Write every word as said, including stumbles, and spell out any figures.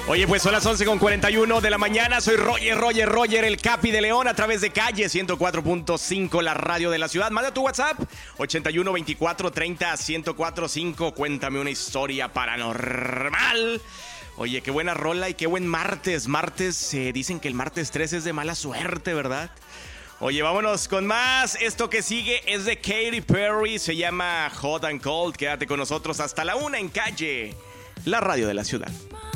Oye, pues son las once con cuarenta y uno de la mañana. Soy Roger, Roger, Roger, el Capi de León, a través de Calle ciento cuatro punto cinco, la radio de la ciudad. Manda tu WhatsApp, ochenta y uno, veinticuatro, treinta, ciento cuatro punto cinco. Cuéntame una historia paranormal. Oye, qué buena rola y qué buen martes. Martes, eh, dicen que el martes tres es de mala suerte, ¿verdad? Oye, vámonos con más. Esto que sigue es de Katy Perry. Se llama Hot and Cold. Quédate con nosotros hasta la una en Calle, la radio de la ciudad.